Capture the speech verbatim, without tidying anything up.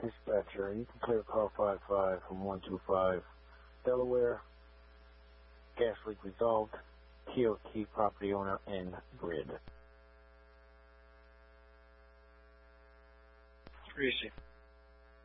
Dispatcher, you can clear car five five from one two five Delaware. Gas leak resolved. T O T property owner and grid. Three easy.